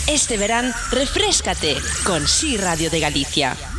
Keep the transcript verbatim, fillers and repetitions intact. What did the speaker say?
Este verán, refréscate con Sí Radio de Galicia.